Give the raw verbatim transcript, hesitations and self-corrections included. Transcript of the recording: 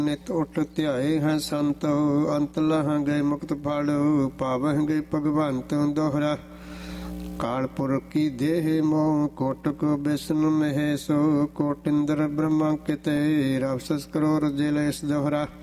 ਨਿਤ ਉਠ ਧਿਆਏ ਹੈ ਸੰਤ, ਅੰਤ ਲਹ ਗਏ ਮੁਕਤ ਫਲ, ਪਾਵਹਿ ਗਏ ਭਗਵੰਤ ਦੋਹਰਾ। ਕਾਲਪੁਰਖ ਕੀ ਦੇਹ ਮੋਹ, ਕੋਟਿਕ ਵਿਸ਼ਨੂੰ ਮਹੇਸ਼, ਕੋਟਿੰਦਰ ਬ੍ਰਹਮਾ ਕਿਤੇ, ਰਵ ਸਸ ਕਰੋੜ ਜਲੇਸ ਦੋਹਰਾ।